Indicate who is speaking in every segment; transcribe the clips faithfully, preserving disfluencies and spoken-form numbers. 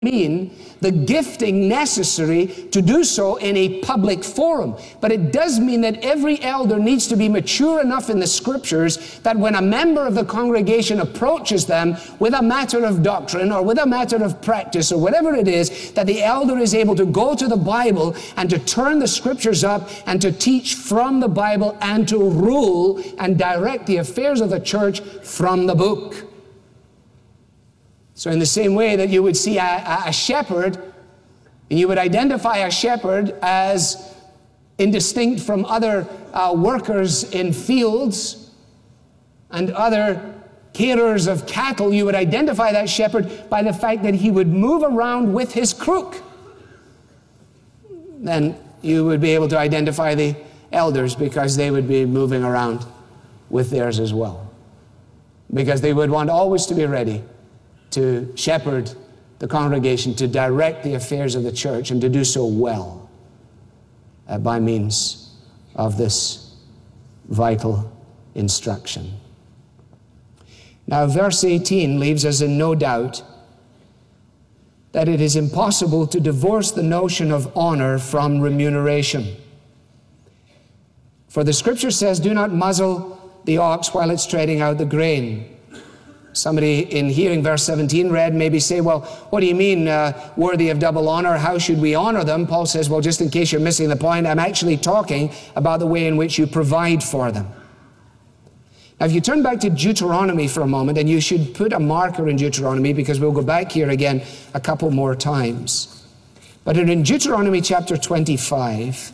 Speaker 1: mean the gifting necessary to do so in a public forum. But it does mean that every elder needs to be mature enough in the Scriptures that when a member of the congregation approaches them with a matter of doctrine or with a matter of practice or whatever it is, that the elder is able to go to the Bible and to turn the Scriptures up and to teach from the Bible and to rule and direct the affairs of the church from the book. So in the same way that you would see a, a shepherd, and you would identify a shepherd as indistinct from other uh, workers in fields and other carers of cattle, you would identify that shepherd by the fact that he would move around with his crook. Then you would be able to identify the elders because they would be moving around with theirs as well. Because they would want always to be ready to shepherd the congregation, to direct the affairs of the church, and to do so well uh, by means of this vital instruction. Now, verse eighteen leaves us in no doubt that it is impossible to divorce the notion of honor from remuneration. For the Scripture says, "Do not muzzle the ox while it's treading out the grain." Somebody in hearing verse seventeen read maybe say, well, what do you mean uh, worthy of double honor? How should we honor them? Paul says, well, just in case you're missing the point, I'm actually talking about the way in which you provide for them. Now, if you turn back to Deuteronomy for a moment, and you should put a marker in Deuteronomy because we'll go back here again a couple more times. But in Deuteronomy chapter twenty-five,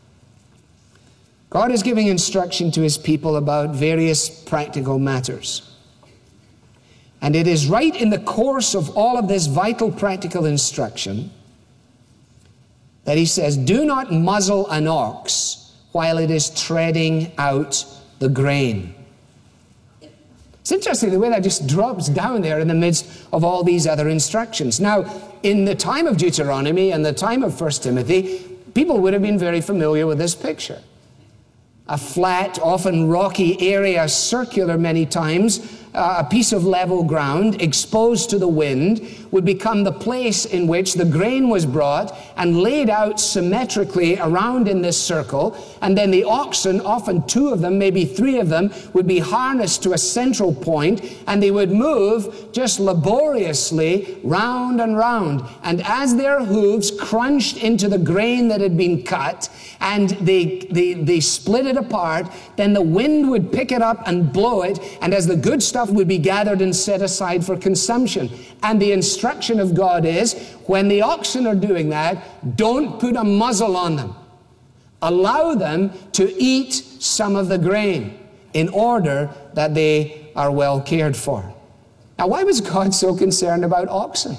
Speaker 1: God is giving instruction to his people about various practical matters. And it is right in the course of all of this vital practical instruction that he says, do not muzzle an ox while it is treading out the grain. It's interesting the way that just drops down there in the midst of all these other instructions. Now, in the time of Deuteronomy and the time of First Timothy, people would have been very familiar with this picture. A flat, often rocky area, circular many times, uh, a piece of level ground exposed to the wind would become the place in which the grain was brought and laid out symmetrically around in this circle, and then the oxen, often two of them, maybe three of them, would be harnessed to a central point, and they would move just laboriously round and round. And as their hooves crunched into the grain that had been cut, and they, they, they split it apart, then the wind would pick it up and blow it, and as the good stuff would be gathered and set aside for consumption. And the instruction of God is, when the oxen are doing that, don't put a muzzle on them. Allow them to eat some of the grain in order that they are well cared for. Now, why was God so concerned about oxen?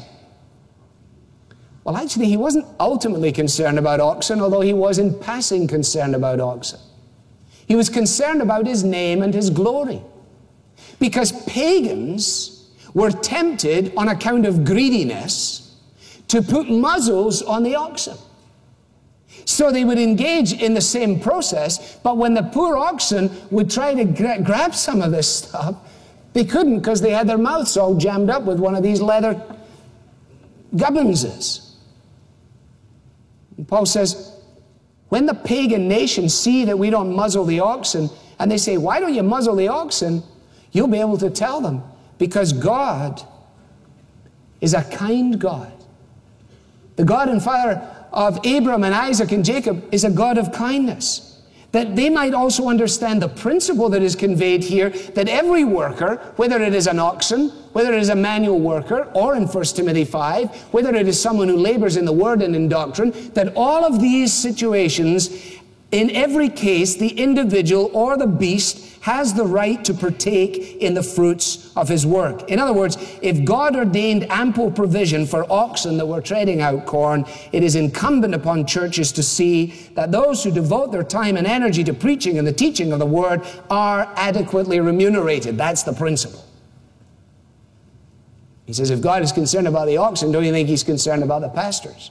Speaker 1: Well, actually, he wasn't ultimately concerned about oxen, although he was in passing concerned about oxen. He was concerned about his name and his glory. Because pagans were tempted on account of greediness to put muzzles on the oxen. So they would engage in the same process, but when the poor oxen would try to gra- grab some of this stuff, they couldn't because they had their mouths all jammed up with one of these leather gubbinses. And Paul says, when the pagan nations see that we don't muzzle the oxen, and they say, why don't you muzzle the oxen? You'll be able to tell them, because God is a kind God. The God and Father of Abraham and Isaac and Jacob is a God of kindness. That they might also understand the principle that is conveyed here, that every worker, whether it is an oxen, whether it is a manual worker, or in First Timothy five, whether it is someone who labors in the word and in doctrine, that all of these situations, in every case, the individual or the beast has the right to partake in the fruits of his work. In other words, if God ordained ample provision for oxen that were treading out corn, it is incumbent upon churches to see that those who devote their time and energy to preaching and the teaching of the word are adequately remunerated. That's the principle. He says, if God is concerned about the oxen, don't you think he's concerned about the pastors?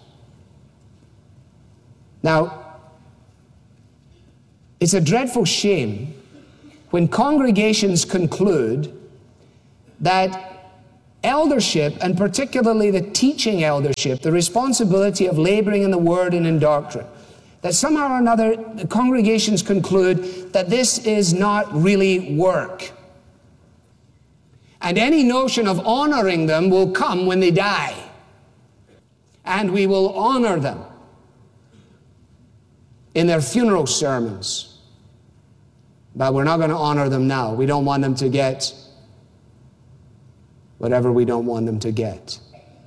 Speaker 1: Now, it's a dreadful shame when congregations conclude that eldership, and particularly the teaching eldership, the responsibility of laboring in the word and in doctrine, that somehow or another the congregations conclude that this is not really work. And any notion of honoring them will come when they die. And we will honor them in their funeral sermons. But we're not going to honor them now. We don't want them to get whatever we don't want them to get.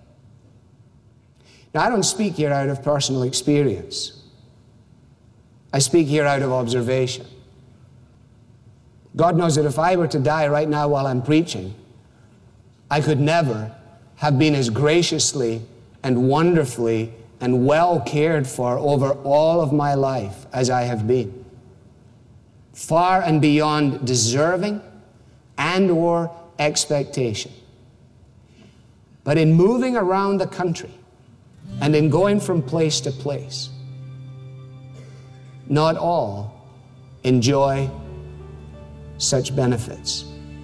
Speaker 1: Now, I don't speak here out of personal experience. I speak here out of observation. God knows that if I were to die right now while I'm preaching, I could never have been as graciously and wonderfully and well cared for over all of my life as I have been. Far and beyond deserving and or expectation. But in moving around the country and in going from place to place, not all enjoy such benefits.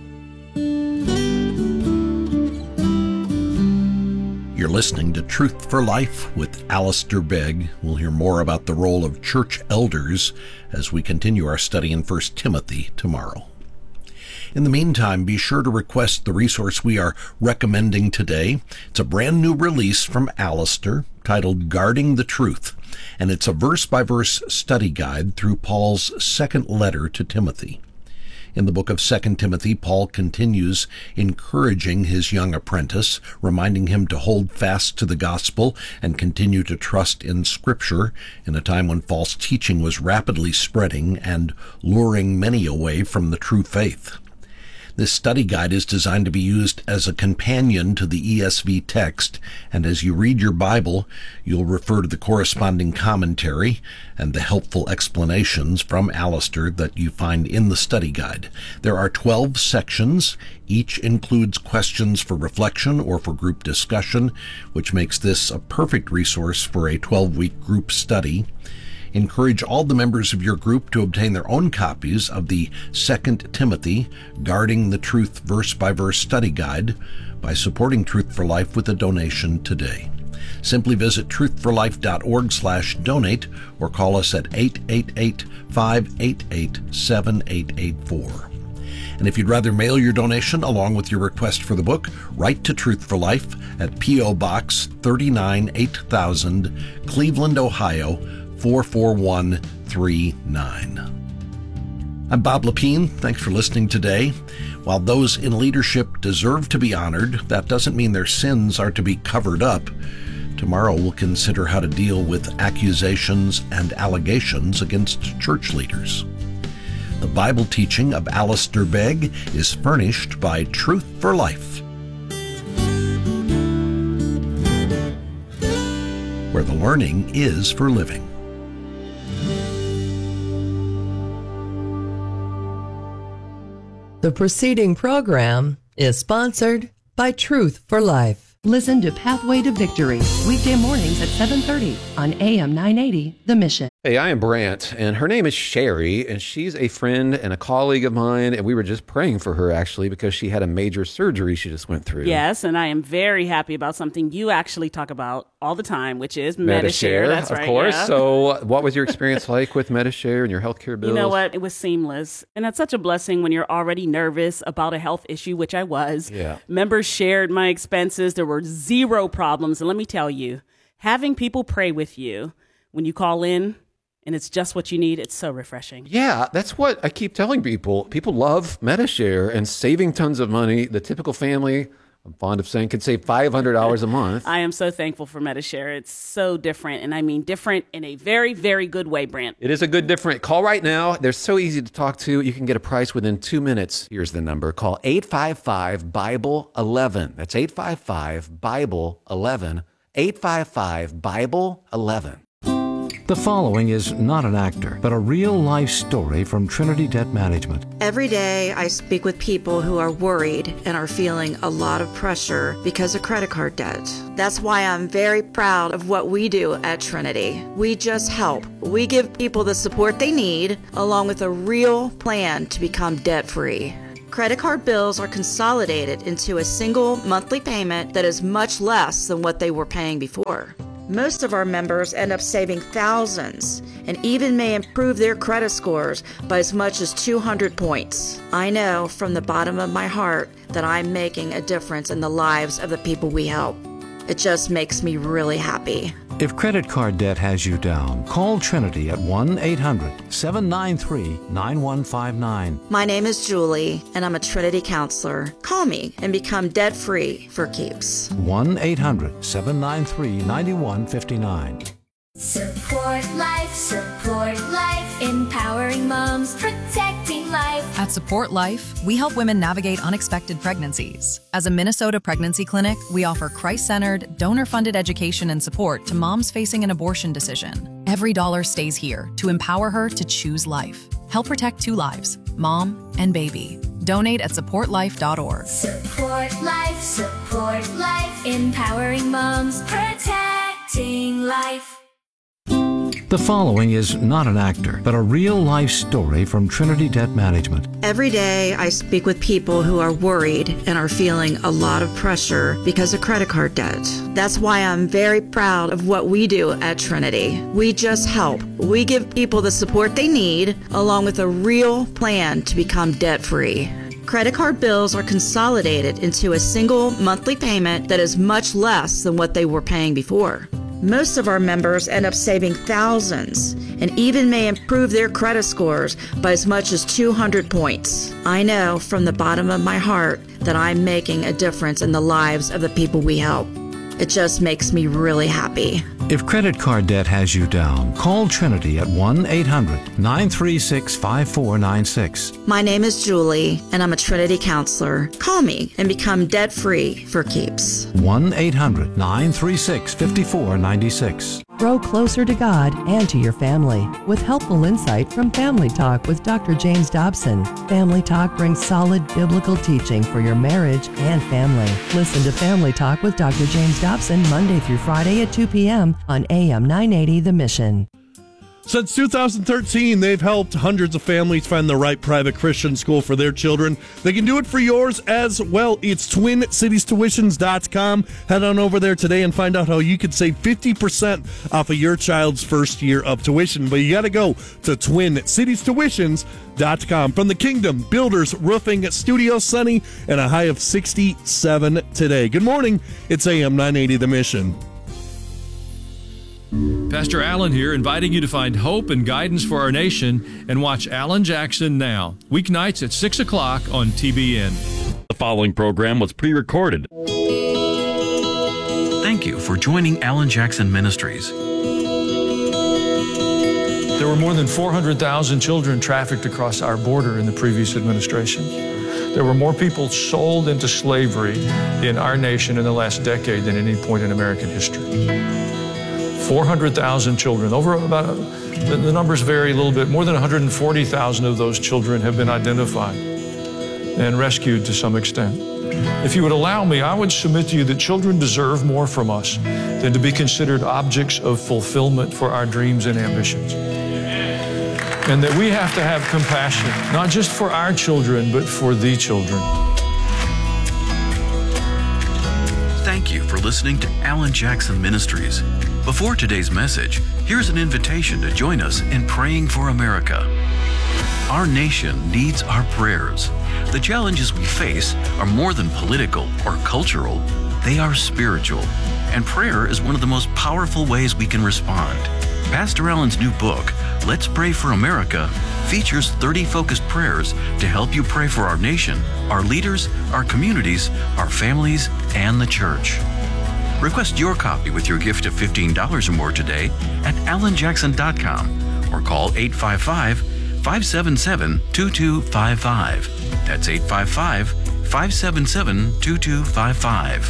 Speaker 2: You're listening to Truth for Life with Alistair Begg. We'll hear more about the role of church elders as we continue our study in First Timothy tomorrow. In the meantime, be sure to request the resource we are recommending today. It's a brand new release from Alistair titled Guarding the Truth, and it's a verse-by-verse study guide through Paul's second letter to Timothy. In the book of Second Timothy, Paul continues encouraging his young apprentice, reminding him to hold fast to the gospel and continue to trust in Scripture in a time when false teaching was rapidly spreading and luring many away from the true faith. This study guide is designed to be used as a companion to the E S V text, and as you read your Bible, you'll refer to the corresponding commentary and the helpful explanations from Alistair that you find in the study guide. There are twelve sections. Each includes questions for reflection or for group discussion, which makes this a perfect resource for a twelve-week group study. Encourage all the members of your group to obtain their own copies of the Second Timothy Guarding the Truth verse-by-verse study guide by supporting Truth for Life with a donation today. Simply visit truthforlife.org slash donate or call us at eight eight eight, five eight eight, seven eight eight four. And if you'd rather mail your donation along with your request for the book, write to Truth for Life at P O. Box thirty-nine eight thousand, Cleveland, Ohio, four four one three nine. I'm Bob Lepine. Thanks for listening today. While those in leadership deserve to be honored, that doesn't mean their sins are to be covered up. Tomorrow we'll consider how to deal with accusations and allegations against church leaders. The Bible teaching of Alistair Begg is furnished by Truth for Life, where the learning is for living.
Speaker 3: The preceding program is sponsored by Truth for Life.
Speaker 4: Listen to Pathway to Victory, weekday mornings at seven thirty on A M nine eighty, The Mission.
Speaker 5: Hey, I am Brant, and her name is Sherry, and she's a friend and a colleague of mine, and we were just praying for her, actually, because she had a major surgery she just went through.
Speaker 6: Yes, and I am very happy about something you actually talk about all the time, which is Medi-Share. That's
Speaker 5: of
Speaker 6: right,
Speaker 5: course.
Speaker 6: yeah.
Speaker 5: So what was your experience like with Medi-Share and your healthcare bills?
Speaker 6: You know what? It was seamless, and that's such a blessing when you're already nervous about a health issue, which I was.
Speaker 5: Yeah.
Speaker 6: Members shared my expenses. There were zero problems, and let me tell you, having people pray with you when you call in, and it's just what you need, it's so refreshing.
Speaker 5: Yeah, that's what I keep telling people. People love Medi-Share and saving tons of money. The typical family, I'm fond of saying, could save five hundred dollars a month.
Speaker 6: I am so thankful for Medi-Share. It's so different, and I mean different in a very, very good way, Brant.
Speaker 5: It is a good different. Call right now. They're so easy to talk to. You can get a price within two minutes. Here's the number. Call eight five five, Bible eleven. That's eight five five, Bible eleven. eight five five, Bible eleven.
Speaker 7: The following is not an actor, but a real-life story from Trinity Debt Management.
Speaker 8: Every day I speak with people who are worried and are feeling a lot of pressure because of credit card debt. That's why I'm very proud of what we do at Trinity. We just help. We give people the support they need, along with a real plan to become debt-free. Credit card bills are consolidated into a single monthly payment that is much less than what they were paying before. Most of our members end up saving thousands and even may improve their credit scores by as much as two hundred points. I know from the bottom of my heart that I'm making a difference in the lives of the people we help. It just makes me really happy.
Speaker 7: If credit card debt has you down, call Trinity at one eight hundred seven nine three nine one five nine.
Speaker 8: My name is Julie, and I'm a Trinity counselor. Call me and become debt-free for keeps.
Speaker 7: one eight hundred seven nine three nine one five nine.
Speaker 9: Support life, support life, empowering moms, protecting life.
Speaker 10: At Support Life, we help women navigate unexpected pregnancies. As a Minnesota pregnancy clinic, we offer Christ-centered, donor-funded education and support to moms facing an abortion decision. Every dollar stays here to empower her to choose life. Help protect two lives, mom and baby. Donate at support life dot org.
Speaker 9: Support life, support life, empowering moms, protecting life.
Speaker 7: The following is not an actor, but a real-life story from Trinity Debt Management.
Speaker 8: Every day, I speak with people who are worried and are feeling a lot of pressure because of credit card debt. That's why I'm very proud of what we do at Trinity. We just help. We give people the support they need, along with a real plan to become debt-free. Credit card bills are consolidated into a single monthly payment that is much less than what they were paying before. Most of our members end up saving thousands and even may improve their credit scores by as much as two hundred points. I know from the bottom of my heart that I'm making a difference in the lives of the people we help. It just makes me really happy.
Speaker 7: If credit card debt has you down, call Trinity at one eight hundred nine three six five four nine six.
Speaker 8: My name is Julie, and I'm a Trinity counselor. Call me and become debt-free for keeps.
Speaker 7: one eight hundred nine three six five four nine six.
Speaker 4: Grow closer to God and to your family with helpful insight from Family Talk with Doctor James Dobson. Family Talk brings solid biblical teaching for your marriage and family. Listen to Family Talk with Doctor James Dobson Monday through Friday at two p.m. on A M nine eighty The Mission.
Speaker 11: Since two thousand thirteen, they've helped hundreds of families find the right private Christian school for their children. They can do it for yours as well. It's twin cities tuitions dot com. Head on over there today and find out how you could save fifty percent off of your child's first year of tuition. But you got to go to twin cities tuitions dot com. From the Kingdom Builders Roofing Studio, sunny and a high of sixty-seven today. Good morning. It's A M nine eighty The Mission.
Speaker 12: Pastor Allen here, inviting you to find hope and guidance for our nation and watch Alan Jackson Now, weeknights at six o'clock on T B N.
Speaker 13: The following program was pre-recorded.
Speaker 14: Thank you for joining Alan Jackson Ministries.
Speaker 15: There were more than four hundred thousand children trafficked across our border in the previous administration. There were more people sold into slavery in our nation in the last decade than any point in American history. four hundred thousand children, over about, the, the numbers vary a little bit, more than one hundred forty thousand of those children have been identified and rescued to some extent. If you would allow me, I would submit to you that children deserve more from us than to be considered objects of fulfillment for our dreams and ambitions. And that we have to have compassion, not just for our children, but for the children.
Speaker 14: Thank you for listening to Alan Jackson Ministries. Before today's message, here's an invitation to join us in praying for America. Our nation needs our prayers. The challenges we face are more than political or cultural. They are spiritual, and prayer is one of the most powerful ways we can respond. Pastor Allen's new book, Let's Pray for America, features thirty focused prayers to help you pray for our nation, our leaders, our communities, our families, and the church. Request your copy with your gift of fifteen dollars or more today at alan jackson dot com or call eight five five, five seven seven, two two five five. That's eight five five, five seven seven, two two five five.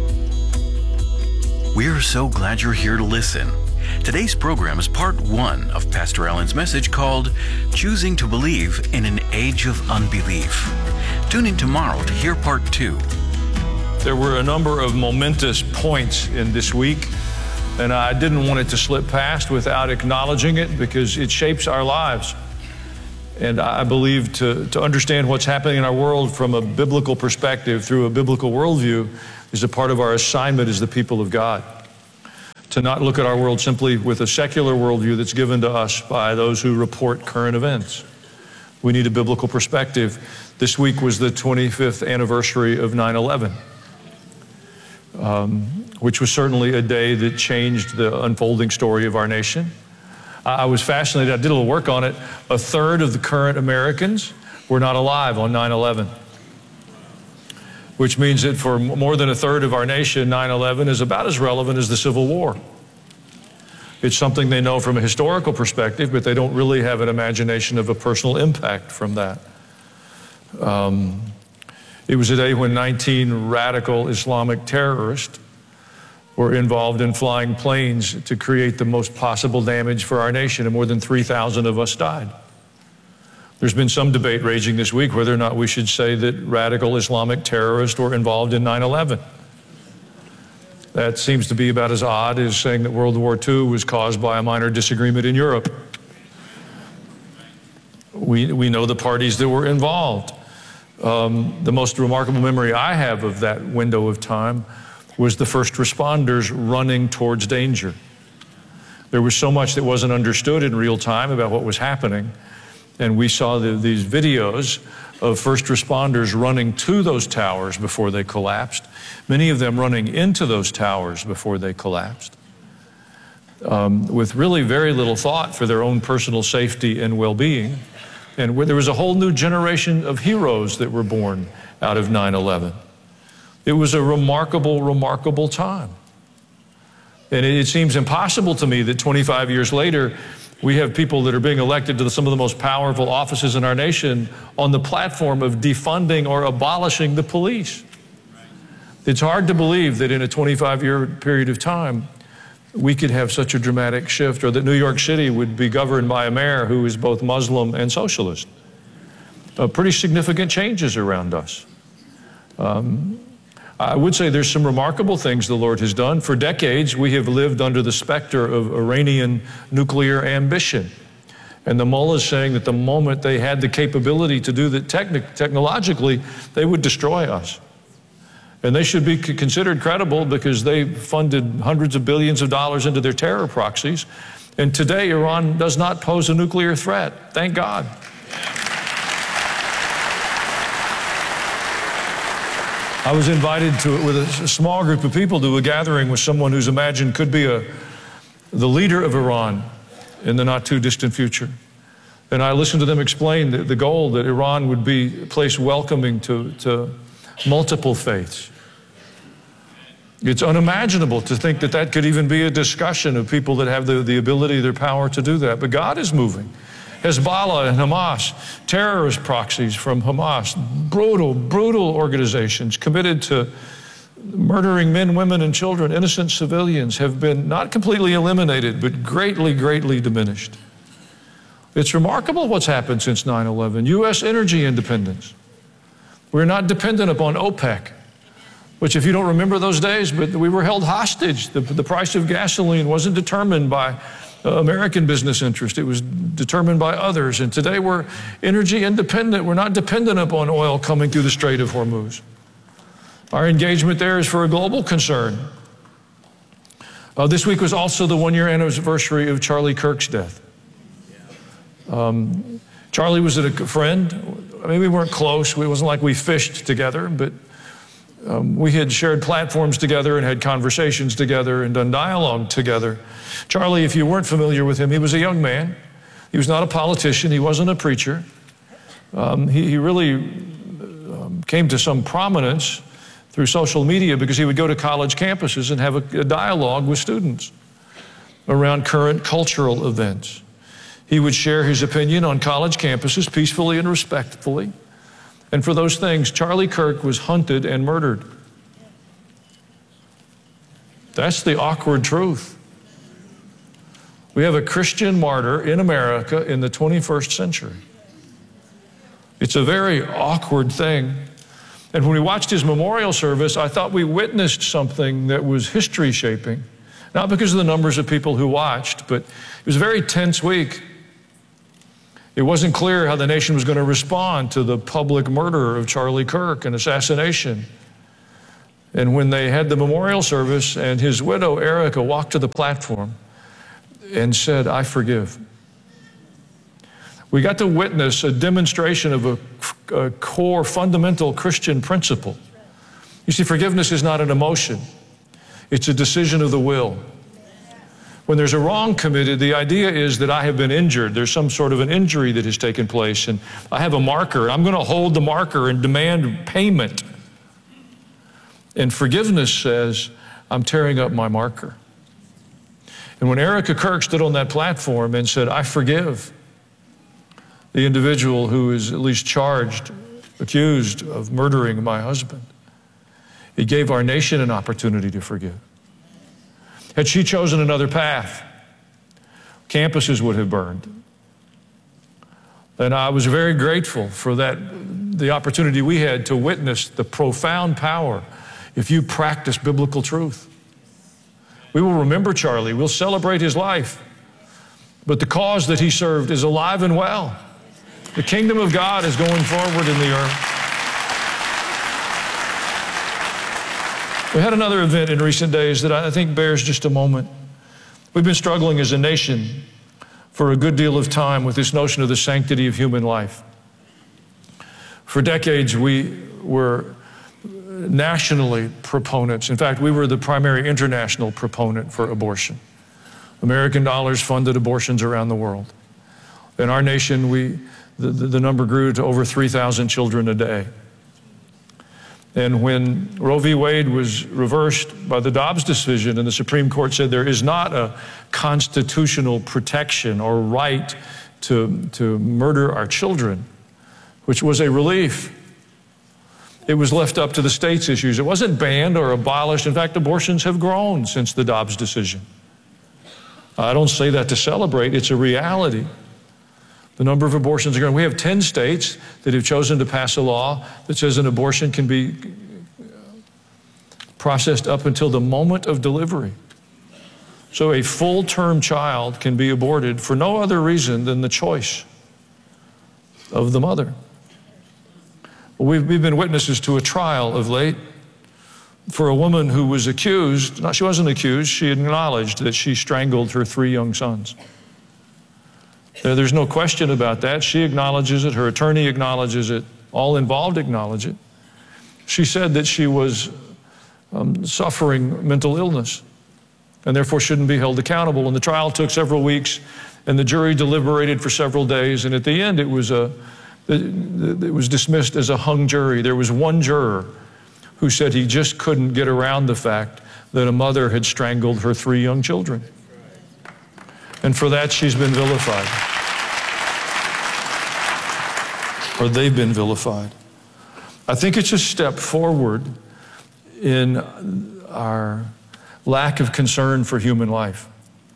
Speaker 14: We're so glad you're here to listen. Today's program is part one of Pastor Allen's message called Choosing to Believe in an Age of Unbelief. Tune in tomorrow to hear part two.
Speaker 15: There were a number of momentous points in this week, and I didn't want it to slip past without acknowledging it because it shapes our lives. And I believe to, to understand what's happening in our world from a biblical perspective, through a biblical worldview, is a part of our assignment as the people of God. To not look at our world simply with a secular worldview that's given to us by those who report current events. We need a biblical perspective. This week was the twenty-fifth anniversary of nine eleven, um, which was certainly a day that changed the unfolding story of our nation. I was fascinated. I did a little work on it. A third of the current Americans were not alive on nine eleven, which means that for more than a third of our nation, nine eleven is about as relevant as the Civil War. It's something they know from a historical perspective, but they don't really have an imagination of a personal impact from that. Um, it was a day when nineteen radical Islamic terrorists were involved in flying planes to create the most possible damage for our nation, and more than three thousand of us died. There's been some debate raging this week whether or not we should say that radical Islamic terrorists were involved in nine eleven. That seems to be about as odd as saying that World War Two was caused by a minor disagreement in Europe. We, we know the parties that were involved. Um, the most remarkable memory I have of that window of time was the first responders running towards danger. There was so much that wasn't understood in real time about what was happening, and we saw the, these videos of first responders running to those towers before they collapsed, many of them running into those towers before they collapsed, um, with really very little thought for their own personal safety and well-being. And there was a whole new generation of heroes that were born out of nine eleven. It was a remarkable, remarkable time. And it seems impossible to me that twenty-five years later, we have people that are being elected to some of the most powerful offices in our nation on the platform of defunding or abolishing the police. It's hard to believe that in a twenty-five-year period of time, we could have such a dramatic shift, or that New York City would be governed by a mayor who is both Muslim and socialist. Uh, pretty significant changes around us. Um, I would say there's some remarkable things the Lord has done. For decades, we have lived under the specter of Iranian nuclear ambition. And the mullah is saying that the moment they had the capability to do that techni- technologically, they would destroy us. And they should be considered credible because they funded hundreds of billions of dollars into their terror proxies. And today, Iran does not pose a nuclear threat. Thank God. I was invited to, with a small group of people, to a gathering with someone who's imagined could be a, the leader of Iran in the not too distant future. And I listened to them explain the, the goal that Iran would be a place welcoming to, to multiple faiths. It's unimaginable to think that that could even be a discussion of people that have the, the ability, their power to do that. But God is moving. Hezbollah and Hamas, terrorist proxies from Hamas, brutal, brutal organizations committed to murdering men, women, and children, innocent civilians, have been not completely eliminated, but greatly, greatly diminished. It's remarkable what's happened since nine eleven. U S energy independence. We're not dependent upon OPEC, which, if you don't remember those days, but we were held hostage. The, the price of gasoline wasn't determined by uh, American business interest. It was determined by others. And today we're energy independent. We're not dependent upon oil coming through the Strait of Hormuz. Our engagement there is for a global concern. Uh, this week was also the one-year anniversary of Charlie Kirk's death. Um, Charlie was a friend. I mean, we weren't close. It wasn't like we fished together, but Um, we had shared platforms together and had conversations together and done dialogue together. Charlie, if you weren't familiar with him, he was a young man. He was not a politician. He wasn't a preacher. Um, he, he really um, came to some prominence through social media because he would go to college campuses and have a, a dialogue with students around current cultural events. He would share his opinion on college campuses peacefully and respectfully. And for those things, Charlie Kirk was hunted and murdered. That's the awkward truth. We have a Christian martyr in America in the twenty-first century. It's a very awkward thing. And when we watched his memorial service, I thought we witnessed something that was history shaping. Not because of the numbers of people who watched, but it was a very tense week. It wasn't clear how the nation was going to respond to the public murder of Charlie Kirk and assassination. And when they had the memorial service and his widow, Erica, walked to the platform and said, "I forgive," we got to witness a demonstration of a, a core fundamental Christian principle. You see, forgiveness is not an emotion. It's a decision of the will. When there's a wrong committed, the idea is that I have been injured. There's some sort of an injury that has taken place, and I have a marker. I'm going to hold the marker and demand payment. And forgiveness says, I'm tearing up my marker. And when Erica Kirk stood on that platform and said, "I forgive the individual who is at least charged, accused of murdering my husband," it gave our nation an opportunity to forgive. Had she chosen another path, campuses would have burned. And I was very grateful for that, the opportunity we had to witness the profound power if you practice biblical truth. We will remember Charlie. We'll celebrate his life. But the cause that he served is alive and well. The kingdom of God is going forward in the earth. We had another event in recent days that I think bears just a moment. We've been struggling as a nation for a good deal of time with this notion of the sanctity of human life. For decades, we were nationally proponents. In fact, we were the primary international proponent for abortion. American dollars funded abortions around the world. In our nation, we, the, the number grew to over three thousand children a day. And when Roe v. Wade was reversed by the Dobbs decision and the Supreme Court said there is not a constitutional protection or right to, to murder our children, which was a relief, it was left up to the states' issues. It wasn't banned or abolished. In fact, abortions have grown since the Dobbs decision. I don't say that to celebrate. It's a reality. The number of abortions are growing. We have ten states that have chosen to pass a law that says an abortion can be processed up until the moment of delivery. So a full-term child can be aborted for no other reason than the choice of the mother. We've, we've been witnesses to a trial of late for a woman who was accused. No, she wasn't accused. She acknowledged that she strangled her three young sons. There, there's no question about that. She acknowledges it. Her attorney acknowledges it. All involved acknowledge it. She said that she was um, suffering mental illness and therefore shouldn't be held accountable. And the trial took several weeks, and the jury deliberated for several days. And at the end, it was a It was dismissed as a hung jury. There was one juror who said he just couldn't get around the fact that a mother had strangled her three young children. And for that, she's been vilified. Or they've been vilified. I think it's a step forward in our lack of concern for human life.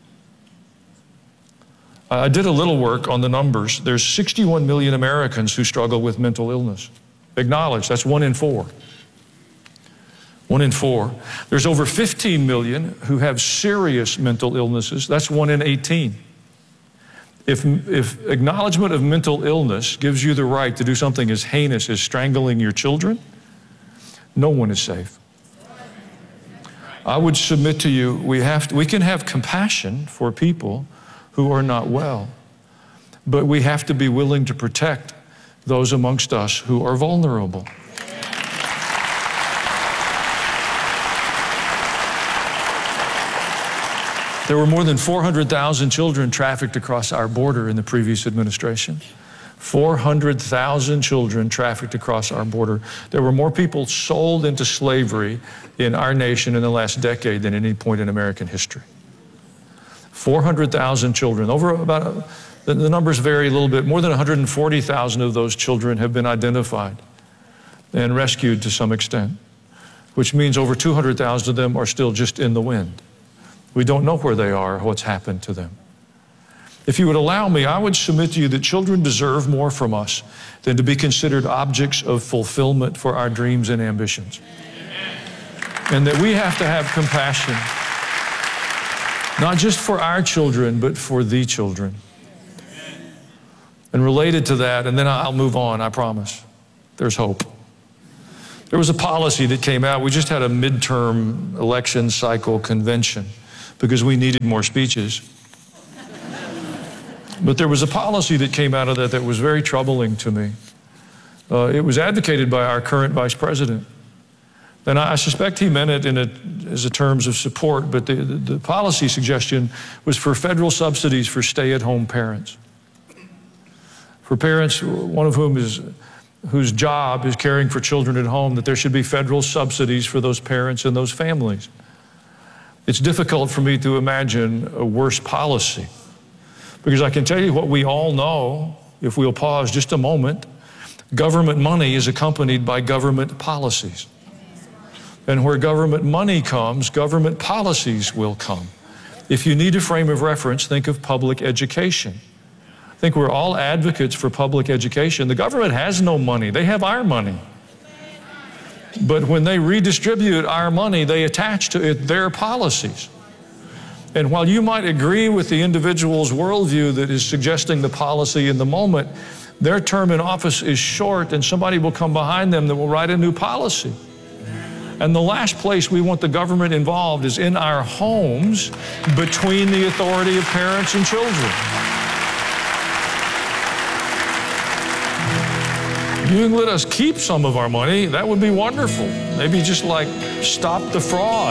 Speaker 15: I did a little work on the numbers. There's sixty-one million Americans who struggle with mental illness. Acknowledged, that's one in four. One in four. There's over fifteen million who have serious mental illnesses. That's one in eighteen. If, if acknowledgement of mental illness gives you the right to do something as heinous as strangling your children, no one is safe. I would submit to you, we, have to, we can have compassion for people who are not well, but we have to be willing to protect those amongst us who are vulnerable. There were more than four hundred thousand children trafficked across our border in the previous administration. four hundred thousand children trafficked across our border. There were more people sold into slavery in our nation in the last decade than at any point in American history. four hundred thousand children. Over about, a, the, the numbers vary a little bit. More than one hundred forty thousand of those children have been identified and rescued to some extent, which means over two hundred thousand of them are still just in the wind. We don't know where they are or what's happened to them. If you would allow me, I would submit to you that children deserve more from us than to be considered objects of fulfillment for our dreams and ambitions. And that we have to have compassion, not just for our children, but for the children. And And related to that, and then I'll move on, I promise. There's hope. There was a policy that came out. We just had a midterm election cycle convention because we needed more speeches. But there was a policy that came out of that that was very troubling to me. Uh, it was advocated by our current vice president. And I, I suspect he meant it in a, as a terms of support, but the, the, the policy suggestion was for federal subsidies for stay-at-home parents. For parents, one of whom is whose job is caring for children at home, that there should be federal subsidies for those parents and those families. It's difficult for me to imagine a worse policy, because I can tell you what we all know, if we'll pause just a moment. Government money is accompanied by government policies. And where government money comes, government policies will come. If you need a frame of reference, think of public education. I think we're all advocates for public education. The government has no money. They have our money. But when they redistribute our money, they attach to it their policies. And while you might agree with the individual's worldview that is suggesting the policy in the moment, their term in office is short, and somebody will come behind them that will write a new policy. And the last place we want the government involved is in our homes, between the authority of parents and children. You can let us keep some of our money, that would be wonderful. Maybe just like stop the fraud.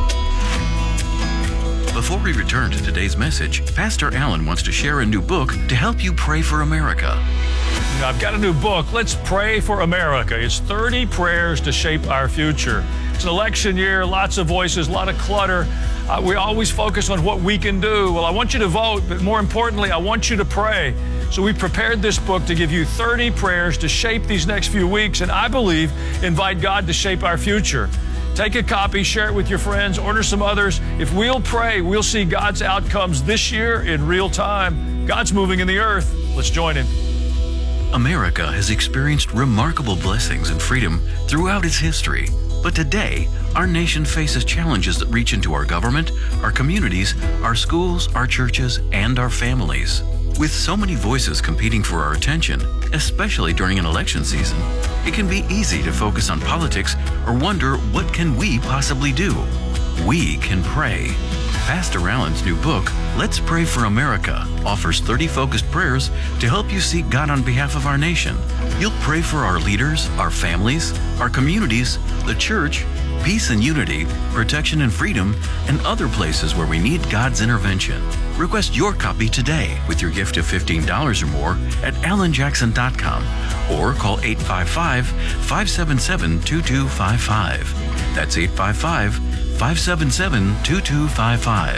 Speaker 14: Before we return to today's message, Pastor Allen wants to share a new book to help you pray for America.
Speaker 15: I've got a new book, Let's Pray for America. It's thirty prayers to shape our future. It's an election year, lots of voices, a lot of clutter. Uh, we always focus on what we can do. Well, I want you to vote, but more importantly, I want you to pray. So we prepared this book to give you thirty prayers to shape these next few weeks, and I believe invite God to shape our future. Take a copy, share it with your friends, order some others. If we'll pray, we'll see God's outcomes this year in real time. God's moving in the earth. Let's join Him.
Speaker 14: America has experienced remarkable blessings and freedom throughout its history. But today, our nation faces challenges that reach into our government, our communities, our schools, our churches, and our families. With so many voices competing for our attention, especially during an election season, it can be easy to focus on politics or wonder, what can we possibly do? We can pray. Pastor Allen's new book, Let's Pray for America, offers thirty focused prayers to help you seek God on behalf of our nation. You'll pray for our leaders, our families, our communities, the church, peace and unity, protection and freedom, and other places where we need God's intervention. Request your copy today with your gift of fifteen dollars or more at alan jackson dot com or call eight five five, five seven seven, two two five five. That's eight five five, five seven seven, two two five five.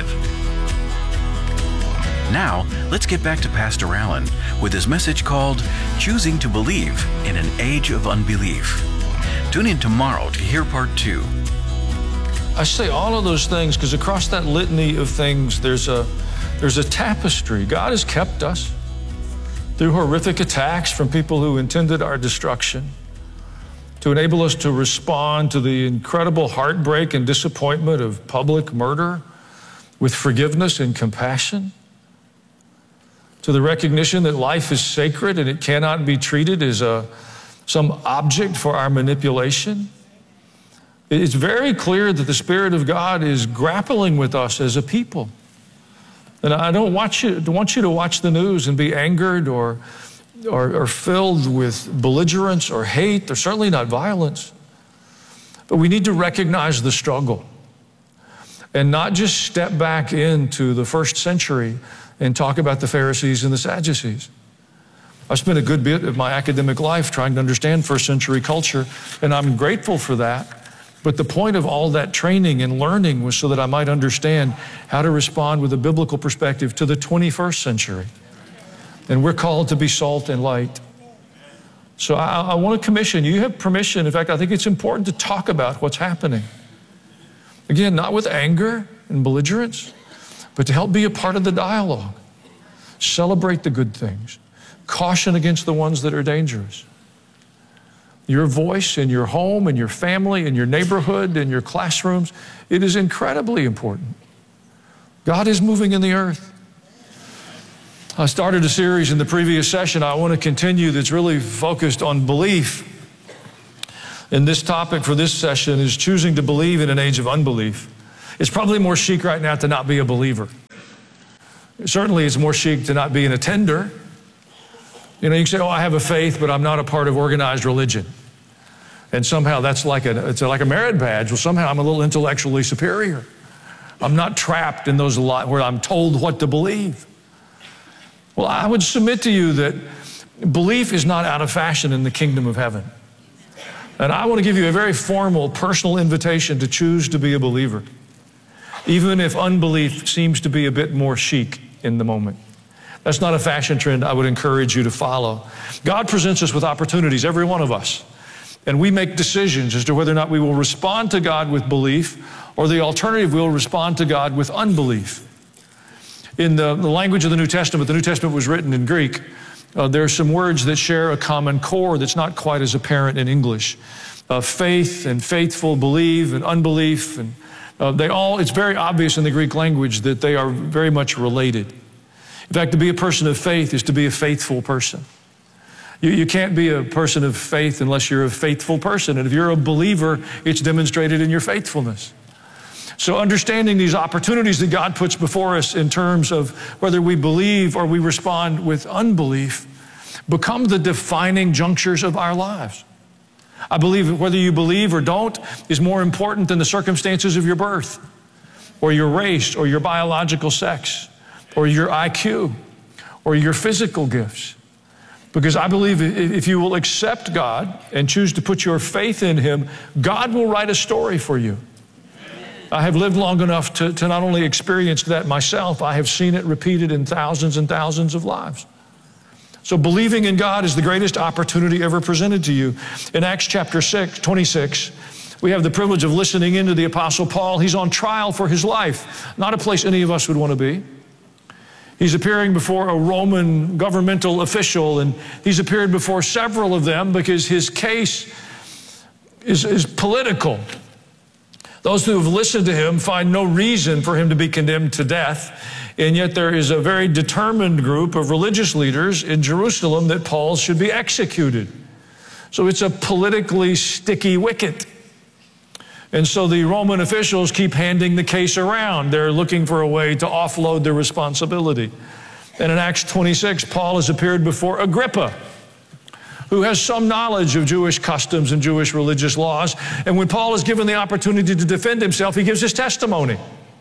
Speaker 14: Now, let's get back to Pastor Allen with his message called Choosing to Believe in an Age of Unbelief. Tune in tomorrow to hear part two.
Speaker 15: I say all of those things because across that litany of things, there's a, there's a tapestry. God has kept us through horrific attacks from people who intended our destruction, to enable us to respond to the incredible heartbreak and disappointment of public murder with forgiveness and compassion, to the recognition that life is sacred and it cannot be treated as a, some object for our manipulation. It's very clear that the Spirit of God is grappling with us as a people. And I don't want you, want you to watch the news and be angered or, or, or filled with belligerence or hate, or certainly not violence. But we need to recognize the struggle and not just step back into the first century and talk about the Pharisees and the Sadducees. I spent a good bit of my academic life trying to understand first century culture, and I'm grateful for that. But the point of all that training and learning was so that I might understand how to respond with a biblical perspective to the twenty-first century. And we're called to be salt and light. So I, I want to commission, you have permission. In fact, I think it's important to talk about what's happening. Again, not with anger and belligerence, but to help be a part of the dialogue. Celebrate the good things. Caution against the ones that are dangerous. Your voice in your home, in your family, in your neighborhood, in your classrooms, it is incredibly important. God is moving in the earth. I started a series in the previous session I want to continue that's really focused on belief. And this topic for this session is choosing to believe in an age of unbelief. It's probably more chic right now to not be a believer. Certainly it's more chic to not be an attender. You know, you can say, oh, I have a faith, but I'm not a part of organized religion. And somehow that's like a, it's like a merit badge. Well, somehow I'm a little intellectually superior. I'm not trapped in those li- where I'm told what to believe. Well, I would submit to you that belief is not out of fashion in the kingdom of heaven. And I want to give you a very formal, personal invitation to choose to be a believer, even if unbelief seems to be a bit more chic in the moment. That's not a fashion trend I would encourage you to follow. God presents us with opportunities, every one of us, and we make decisions as to whether or not we will respond to God with belief, or the alternative, we'll respond to God with unbelief. In the, the language of the New Testament, the New Testament was written in Greek. Uh, there are some words that share a common core that's not quite as apparent in English. Uh, faith and faithful, believe and unbelief, and uh, they all, it's very obvious in the Greek language that they are very much related. In fact, to be a person of faith is to be a faithful person. You, you can't be a person of faith unless you're a faithful person. And if you're a believer, it's demonstrated in your faithfulness. So understanding these opportunities that God puts before us in terms of whether we believe or we respond with unbelief become the defining junctures of our lives. I believe whether you believe or don't is more important than the circumstances of your birth, or your race, or your biological sex, or your I Q, or your physical gifts. Because I believe if you will accept God and choose to put your faith in Him, God will write a story for you. I have lived long enough to, to not only experience that myself, I have seen it repeated in thousands and thousands of lives. So believing in God is the greatest opportunity ever presented to you. In Acts chapter six, twenty-six, we have the privilege of listening into the Apostle Paul. He's on trial for his life, not a place any of us would want to be. He's appearing before a Roman governmental official, and he's appeared before several of them because his case is, is political. Those who have listened to him find no reason for him to be condemned to death, and yet there is a very determined group of religious leaders in Jerusalem that Paul should be executed. So it's a politically sticky wicket. And so the Roman officials keep handing the case around. They're looking for a way to offload their responsibility. And in Acts twenty-six, Paul has appeared before Agrippa, who has some knowledge of Jewish customs and Jewish religious laws. And when Paul is given the opportunity to defend himself, he gives his testimony.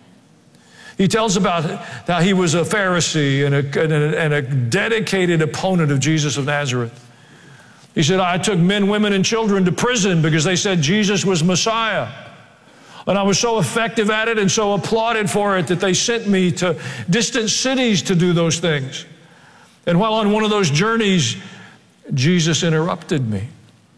Speaker 15: He tells about how he was a Pharisee and a, and a, and a dedicated opponent of Jesus of Nazareth. He said, I took men, women, and children to prison because they said Jesus was Messiah. And I was so effective at it and so applauded for it that they sent me to distant cities to do those things. And while on one of those journeys, Jesus interrupted me.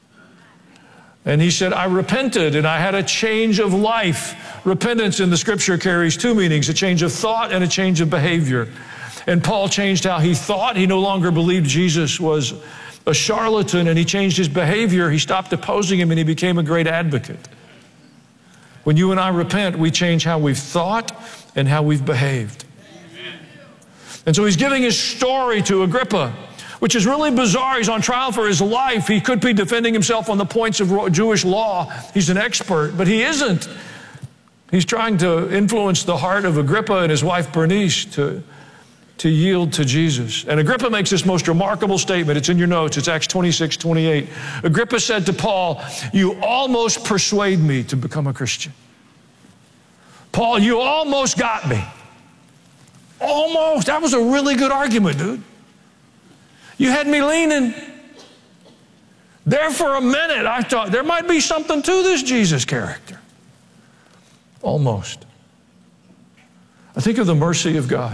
Speaker 15: And he said, I repented and I had a change of life. Repentance in the scripture carries two meanings, a change of thought and a change of behavior. And Paul changed how he thought. He no longer believed Jesus was a charlatan, and he changed his behavior. He stopped opposing him and he became a great advocate. When you and I repent, we change how we've thought and how we've behaved. And so he's giving his story to Agrippa, which is really bizarre. He's on trial for his life. He could be defending himself on the points of Jewish law. He's an expert, but he isn't. He's trying to influence the heart of Agrippa and his wife Bernice to, to yield to Jesus. And Agrippa makes this most remarkable statement. It's in your notes. It's Acts twenty-six, twenty-eight. Agrippa said to Paul, you almost persuade me to become a Christian. Paul, you almost got me. Almost. That was a really good argument, dude. You had me leaning. There for a minute, I thought there might be something to this Jesus character. Almost. I think of the mercy of God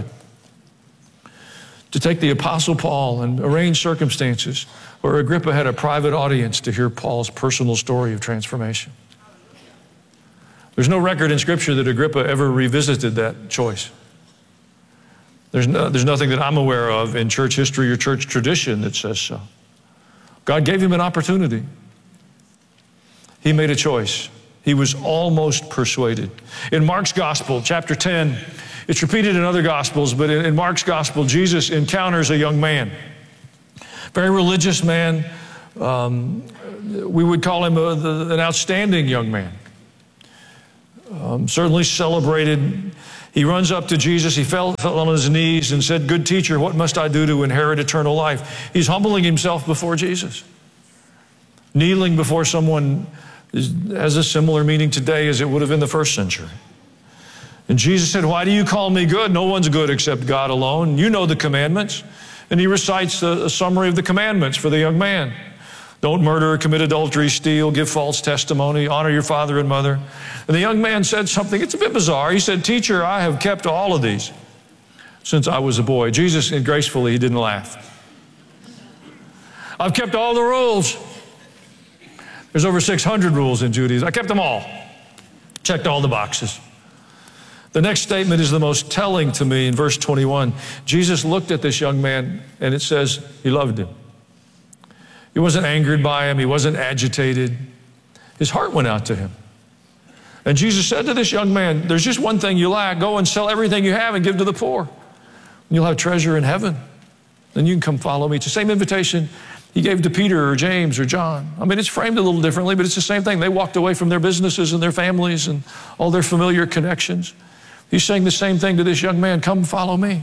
Speaker 15: to take the Apostle Paul and arrange circumstances where Agrippa had a private audience to hear Paul's personal story of transformation. There's no record in Scripture that Agrippa ever revisited that choice. There's, no, there's nothing that I'm aware of in church history or church tradition that says so. God gave him an opportunity. He made a choice. He was almost persuaded. In Mark's Gospel, chapter ten, It's repeated in other Gospels, but in, in Mark's Gospel, Jesus encounters a young man, very religious man. Um, we would call him a, the, an outstanding young man. Um, certainly celebrated. He runs up to Jesus. He fell, fell on his knees and said, "Good teacher, what must I do to inherit eternal life?" He's humbling himself before Jesus. Kneeling before someone is, has a similar meaning today as it would have in the first century. And Jesus said, "Why do you call me good? No one's good except God alone. You know the commandments." And he recites a, a summary of the commandments for the young man. Don't murder, commit adultery, steal, give false testimony, honor your father and mother. And the young man said something, it's a bit bizarre. He said, "Teacher, I have kept all of these since I was a boy." Jesus, and gracefully, he didn't laugh. "I've kept all the rules." There's over six hundred rules in Judaism. I kept them all. Checked all the boxes. The next statement is the most telling to me in verse twenty-one. Jesus looked at this young man, and it says he loved him. He wasn't angered by him. He wasn't agitated. His heart went out to him. And Jesus said to this young man, "There's just one thing you lack. Go and sell everything you have and give to the poor. And you'll have treasure in heaven. Then you can come follow me." It's the same invitation he gave to Peter or James or John. I mean, it's framed a little differently, but it's the same thing. They walked away from their businesses and their families and all their familiar connections. He's saying the same thing to this young man, "Come follow me."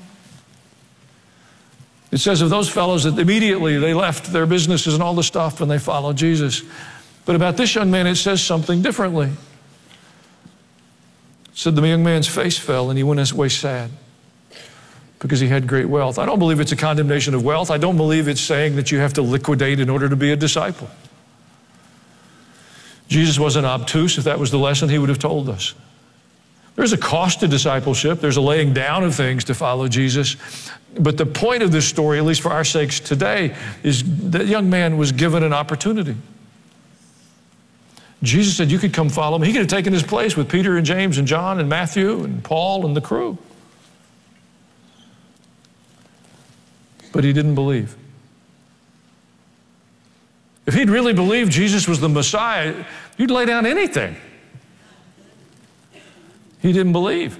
Speaker 15: It says of those fellows that immediately they left their businesses and all the stuff and they followed Jesus. But about this young man, it says something differently. It said the young man's face fell and he went away sad because he had great wealth. I don't believe it's a condemnation of wealth. I don't believe it's saying that you have to liquidate in order to be a disciple. Jesus wasn't obtuse. If that was the lesson, he would have told us. There's a cost to discipleship. There's a laying down of things to follow Jesus. But the point of this story, at least for our sakes today, is that young man was given an opportunity. Jesus said, "You could come follow me." He could have taken his place with Peter and James and John and Matthew and Paul and the crew. But he didn't believe. If he'd really believed Jesus was the Messiah, you'd lay down anything. He didn't believe.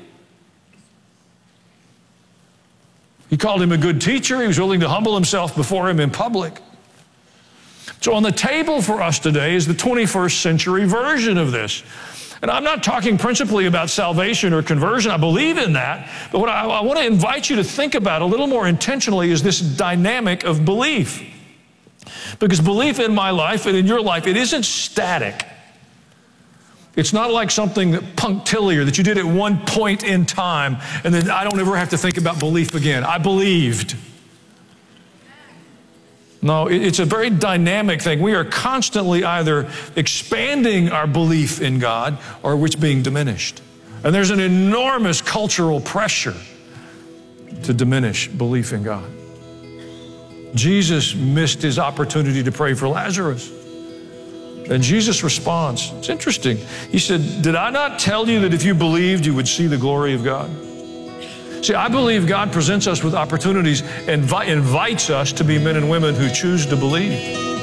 Speaker 15: He called him a good teacher. He was willing to humble himself before him in public. So on the table for us today is the twenty-first century version of this. And I'm not talking principally about salvation or conversion. I believe in that. But what I, I want to invite you to think about a little more intentionally is this dynamic of belief. Because belief in my life and in your life, it isn't static. It's not like something that punctiliar that you did at one point in time and then I don't ever have to think about belief again. I believed. No, it's a very dynamic thing. We are constantly either expanding our belief in God or it's being diminished. And there's an enormous cultural pressure to diminish belief in God. Jesus missed his opportunity to pray for Lazarus. And Jesus responds. It's interesting. He said, "Did I not tell you that if you believed, you would see the glory of God?" See, I believe God presents us with opportunities and invi- invites us to be men and women who choose to believe.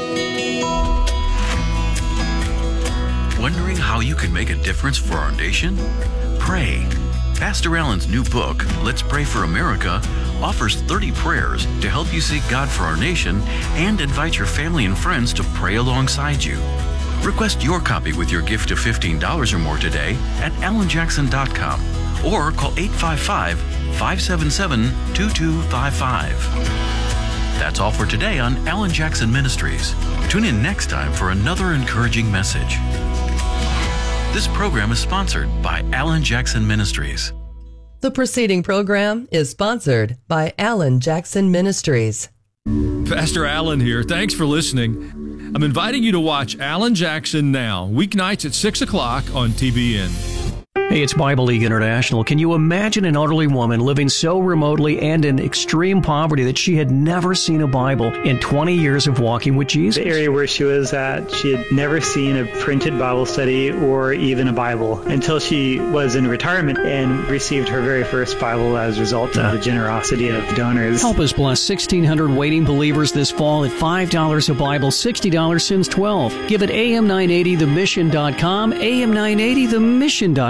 Speaker 14: Wondering how you can make a difference for our nation? Pray. Pastor Allen's new book, Let's Pray for America, offers thirty prayers to help you seek God for our nation and invite your family and friends to pray alongside you. Request your copy with your gift of fifteen dollars or more today at alan jackson dot com or call eight five five, five seven seven, two two five five. That's all for today on Alan Jackson Ministries. Tune in next time for another encouraging message. This program is sponsored by Alan Jackson Ministries.
Speaker 3: The preceding program is sponsored by Alan Jackson Ministries.
Speaker 12: Pastor Allen here. Thanks for listening. I'm inviting you to watch Alan Jackson Now, weeknights at six o'clock on T B N.
Speaker 16: Hey, it's Bible League International. Can you imagine an elderly woman living so remotely and in extreme poverty that she had never seen a Bible in twenty years of walking with Jesus?
Speaker 17: The area where she was at, she had never seen a printed Bible study or even a Bible until she was in retirement and received her very first Bible as a result of the generosity of donors.
Speaker 16: Help us bless sixteen hundred waiting believers this fall at five dollars a Bible, sixty dollars since twelve. Give at A M nine eighty the mission dot com, A M nine eighty the mission dot com.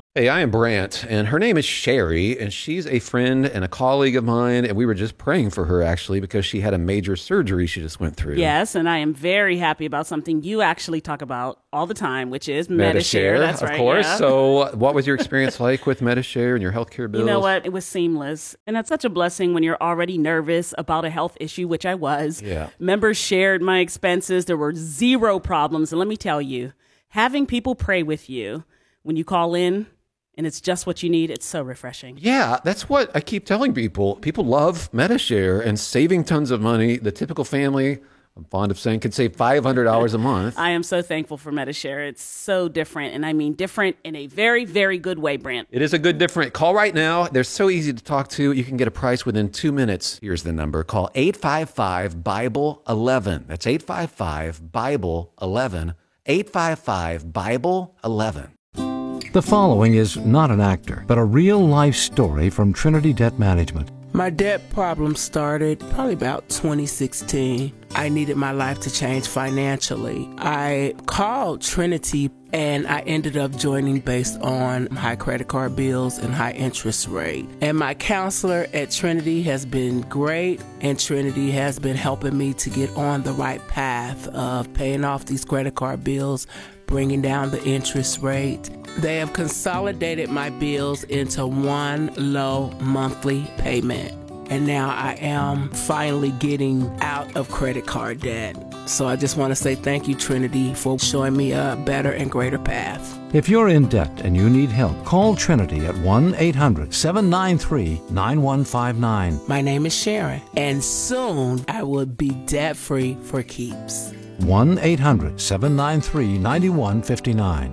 Speaker 5: Hey, I am Brant, and her name is Sherry, and she's a friend and a colleague of mine, and we were just praying for her, actually, because she had a major surgery she just went through.
Speaker 6: Yes, and I am very happy about something you actually talk about all the time, which is Medi-Share.
Speaker 5: Medi-Share,
Speaker 6: That's
Speaker 5: of
Speaker 6: right,
Speaker 5: course.
Speaker 6: yeah.
Speaker 5: So what was your experience like with Medi-Share and your healthcare bills?
Speaker 6: You know what? It was seamless. And it's such a blessing when you're already nervous about a health issue, which I was.
Speaker 5: Yeah.
Speaker 6: Members shared my expenses. There were zero problems. And let me tell you, having people pray with you when you call in, and it's just what you need, it's so refreshing.
Speaker 5: Yeah, that's what I keep telling people. People love Medi-Share and saving tons of money. The typical family, I'm fond of saying, could save five hundred dollars a month.
Speaker 6: I am so thankful for Medi-Share. It's so different, and I mean different in a very, very good way, Brant.
Speaker 5: It is a good different. Call right now. They're so easy to talk to. You can get a price within two minutes. Here's the number. Call eight five five, Bible eleven. That's eight five five, Bible eleven. eight five five, Bible eleven.
Speaker 7: The following is not an actor, but a real-life story from Trinity Debt Management.
Speaker 18: My debt problem started probably about twenty sixteen. I needed my life to change financially. I called Trinity and I ended up joining based on high credit card bills and high interest rate. And my counselor at Trinity has been great, and Trinity has been helping me to get on the right path of paying off these credit card bills, bringing down the interest rate. They have consolidated my bills into one low monthly payment. And now I am finally getting out of credit card debt. So I just want to say thank you, Trinity, for showing me a better and greater path.
Speaker 7: If you're in debt and you need help, call Trinity at one eight hundred, seven nine three, nine one five nine.
Speaker 18: My name is Sharon, and soon I will be debt-free for keeps.
Speaker 7: one eight hundred, seven nine three, nine one five nine.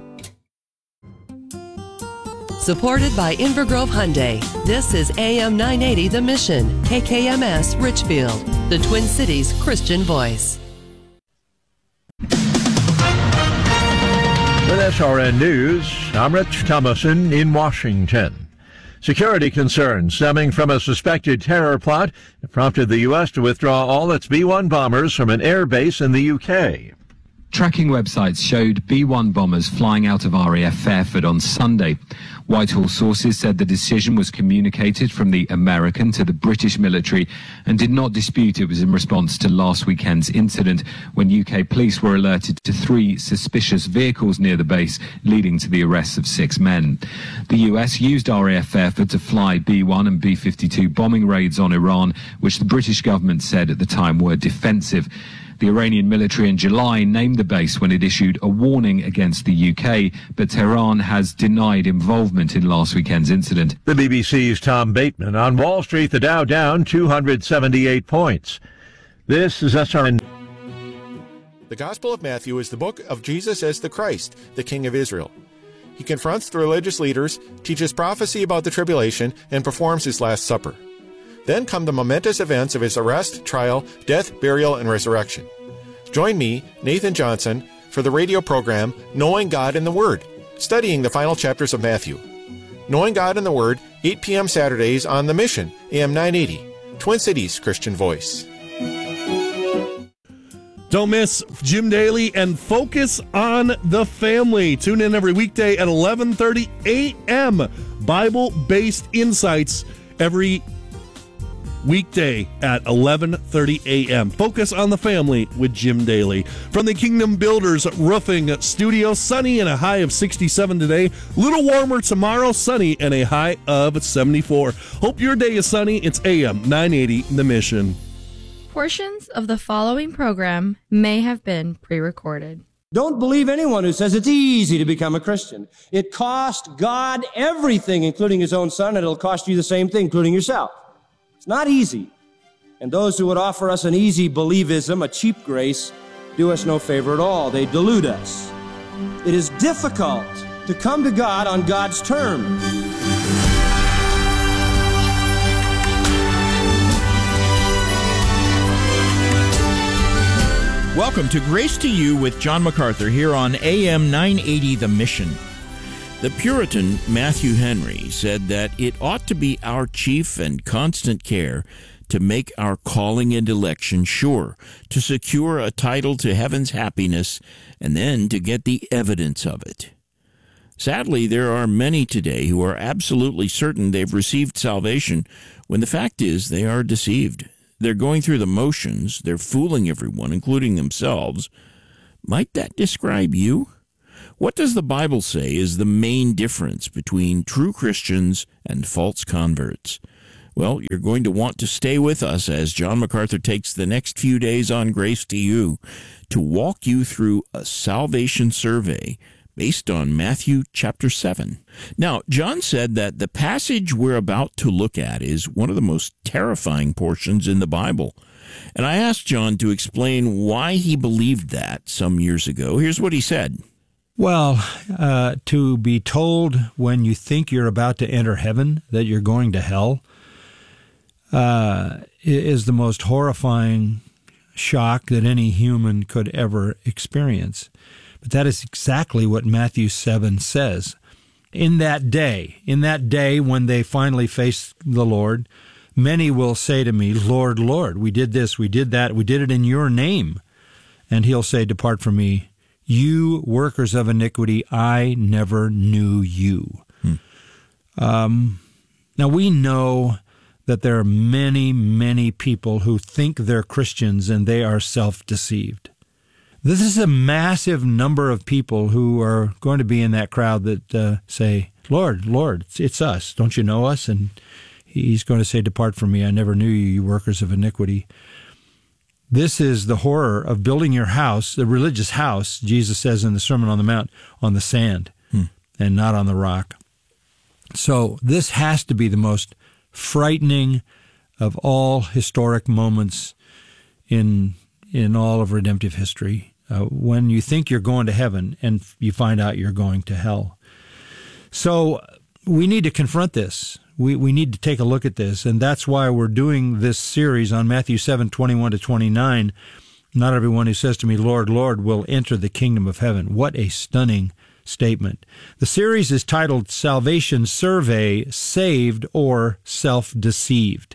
Speaker 3: Supported by Invergrove Hyundai. This is A M nine eighty The Mission, K K M S Richfield, the Twin Cities Christian Voice.
Speaker 19: With S R N News, I'm Rich Thomason in Washington. Security concerns stemming from a suspected terror plot have prompted the U S to withdraw all its B one bombers from an air base in the U K.
Speaker 20: Tracking websites showed B one bombers flying out of R A F Fairford on Sunday. Whitehall sources said the decision was communicated from the American to the British military and did not dispute it was in response to last weekend's incident when U K police were alerted to three suspicious vehicles near the base, leading to the arrests of six men. The U S used R A F Fairford to fly B one and B fifty-two bombing raids on Iran, which the British government said at the time were defensive. The Iranian military in July named the base when it issued a warning against the U K, but Tehran has denied involvement in last weekend's incident.
Speaker 19: The B B C's Tom Bateman. On Wall Street, the Dow down two hundred seventy-eight points. This is S R N.
Speaker 21: The Gospel of Matthew is the book of Jesus as the Christ, the King of Israel. He confronts the religious leaders, teaches prophecy about the tribulation, and performs his Last Supper. Then come the momentous events of his arrest, trial, death, burial, and resurrection. Join me, Nathan Johnson, for the radio program Knowing God in the Word, studying the final chapters of Matthew. Knowing God in the Word, eight p.m. Saturdays on The Mission, A M nine eighty, Twin Cities Christian Voice.
Speaker 11: Don't miss Jim Daly and Focus on the Family. Tune in every weekday at eleven thirty a.m. Bible-based insights every weekday at eleven thirty a.m. Focus on the Family with Jim Daly. From the Kingdom Builders Roofing Studio, sunny and a high of sixty-seven today. Little warmer tomorrow, sunny and a high of seventy-four. Hope your day is sunny. It's A M nine eighty, The Mission.
Speaker 22: Portions of the following program may have been pre-recorded.
Speaker 23: Don't believe anyone who says it's easy to become a Christian. It cost God everything, including his own son, and it'll cost you the same thing, including yourself. It's not easy. And those who would offer us an easy believism, a cheap grace, do us no favor at all. They delude us. It is difficult to come to God on God's terms.
Speaker 24: Welcome to Grace to You with John MacArthur here on A M nine eighty The Mission. The Puritan Matthew Henry said that it ought to be our chief and constant care to make our calling and election sure, to secure a title to heaven's happiness, and then to get the evidence of it. Sadly, there are many today who are absolutely certain they've received salvation when the fact is they are deceived. They're going through the motions. They're fooling everyone, including themselves. Might that describe you? What does the Bible say is the main difference between true Christians and false converts? Well, you're going to want to stay with us as John MacArthur takes the next few days on Grace to You to walk you through a salvation survey based on Matthew chapter seven. Now, John said that the passage we're about to look at is one of the most terrifying portions in the Bible. And I asked John to explain why he believed that some years ago. Here's what he said.
Speaker 1: Well, uh, to be told when you think you're about to enter heaven that you're going to hell uh, is the most horrifying shock that any human could ever experience. But that is exactly what Matthew seven says. In that day, in that day when they finally face the Lord, many will say to me, Lord, Lord, we did this, we did that, we did it in your name. And he'll say, depart from me, you workers of iniquity, I never knew you. Hmm. Um, now, we know that there are many, many people who think they're Christians and they are self-deceived. This is a massive number of people who are going to be in that crowd that uh, say, Lord, Lord, it's, it's us. Don't you know us? And he's going to say, depart from me. I never knew you, you workers of iniquity. This is the horror of building your house, the religious house, Jesus says in the Sermon on the Mount, on the sand hmm. and not on the rock. So this has to be the most frightening of all historic moments in in all of redemptive history, uh, when you think you're going to heaven and you find out you're going to hell. So we need to confront this. We we need to take a look at this, and that's why we're doing this series on Matthew seven, twenty-one to twenty-nine. Not everyone who says to me, Lord, Lord, will enter the kingdom of heaven. What a stunning statement. The series is titled Salvation Survey, Saved or Self-Deceived.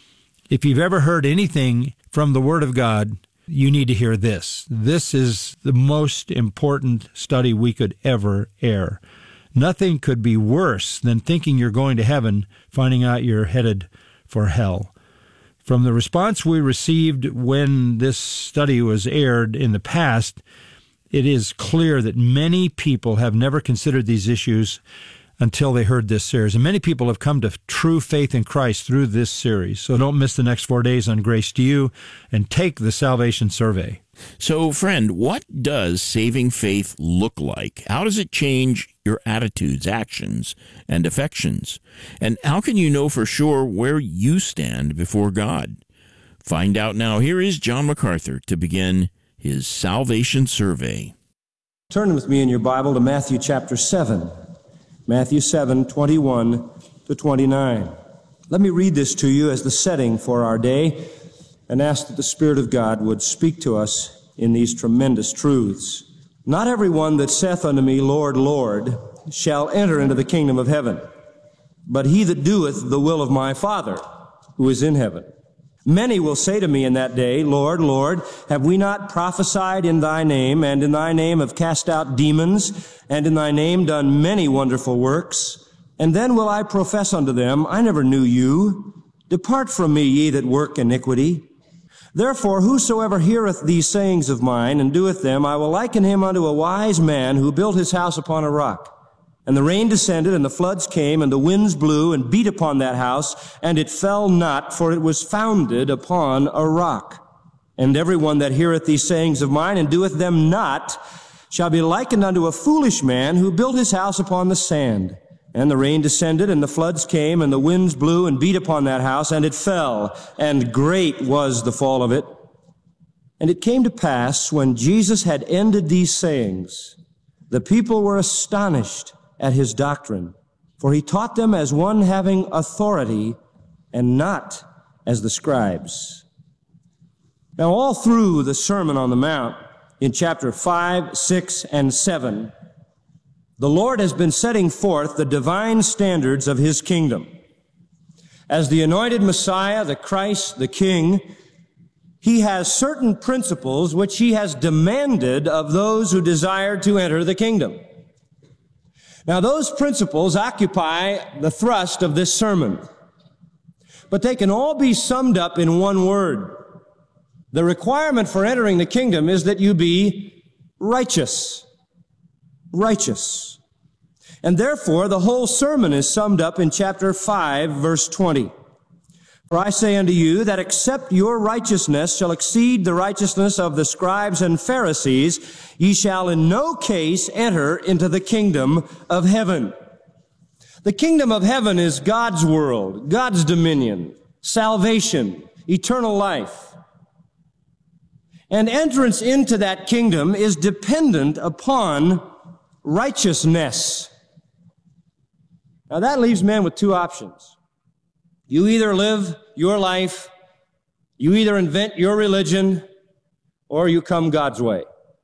Speaker 1: If you've ever heard anything from the Word of God, you need to hear this. This is the most important study we could ever air. Nothing could be worse than thinking you're going to heaven, finding out you're headed for hell. From the response we received when this study was aired in the past, it is clear that many people have never considered these issues until they heard this series. And many people have come to true faith in Christ through this series. So don't miss the next four days on Grace to You and take the Salvation Survey.
Speaker 24: So, friend, what does saving faith look like? How does it change your attitudes, actions, and affections? And how can you know for sure where you stand before God? Find out now. Here is John MacArthur to begin his Salvation Survey.
Speaker 23: Turn with me in your Bible to Matthew chapter seven. Matthew seven, twenty-one to twenty-nine. Let me read this to you as the setting for our day and ask that the Spirit of God would speak to us in these tremendous truths. Not everyone that saith unto me, Lord, Lord, shall enter into the kingdom of heaven, but he that doeth the will of my Father who is in heaven. Many will say to me in that day, Lord, Lord, have we not prophesied in thy name, and in thy name have cast out demons, and in thy name done many wonderful works? And then will I profess unto them, I never knew you. Depart from me, ye that work iniquity. Therefore, whosoever heareth these sayings of mine, and doeth them, I will liken him unto a wise man who built his house upon a rock. And the rain descended, and the floods came, and the winds blew, and beat upon that house, and it fell not, for it was founded upon a rock. And every one that heareth these sayings of mine, and doeth them not, shall be likened unto a foolish man who built his house upon the sand. And the rain descended, and the floods came, and the winds blew, and beat upon that house, and it fell, and great was the fall of it. And it came to pass, when Jesus had ended these sayings, the people were astonished at his doctrine, for he taught them as one having authority, and not as the scribes. Now, all through the Sermon on the Mount, in chapter five, six, and seven, the Lord has been setting forth the divine standards of his kingdom. As the anointed Messiah, the Christ, the King, he has certain principles which he has demanded of those who desire to enter the kingdom. Now, those principles occupy the thrust of this sermon, but they can all be summed up in one word. The requirement for entering the kingdom is that you be righteous. Righteous. And therefore, the whole sermon is summed up in chapter five, verse twenty. For I say unto you that except your righteousness shall exceed the righteousness of the scribes and Pharisees, ye shall in no case enter into the kingdom of heaven. The kingdom of heaven is God's world, God's dominion, salvation, eternal life. And entrance into that kingdom is dependent upon righteousness. Now that leaves men with two options. You either live your life, you either invent your religion, or you come God's way.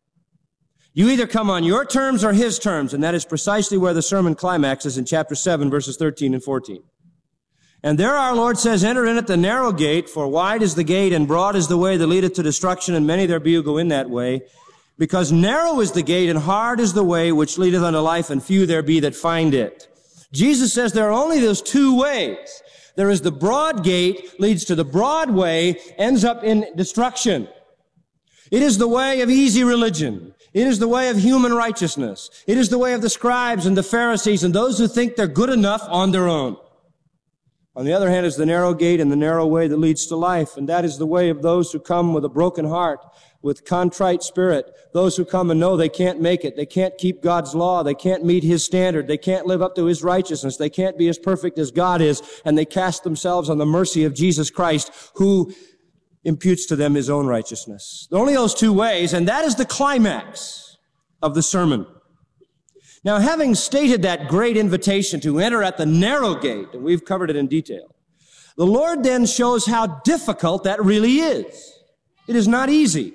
Speaker 23: You either come on your terms or his terms, and that is precisely where the sermon climaxes in chapter seven, verses thirteen and fourteen. And there our Lord says, enter in at the narrow gate, for wide is the gate and broad is the way that leadeth to destruction, and many there be who go in that way. Because narrow is the gate and hard is the way which leadeth unto life, and few there be that find it. Jesus says there are only those two ways. There is the broad gate, leads to the broad way, ends up in destruction. It is the way of easy religion. It is the way of human righteousness. It is the way of the scribes and the Pharisees and those who think they're good enough on their own. On the other hand is the narrow gate and the narrow way that leads to life, and that is the way of those who come with a broken heart, with contrite spirit, those who come and know they can't make it, they can't keep God's law, they can't meet his standard, they can't live up to his righteousness, they can't be as perfect as God is, and they cast themselves on the mercy of Jesus Christ, who imputes to them his own righteousness. Only those two ways, and that is the climax of the sermon. Now, having stated that great invitation to enter at the narrow gate, and we've covered it in detail, the Lord then shows how difficult that really is. It is not easy.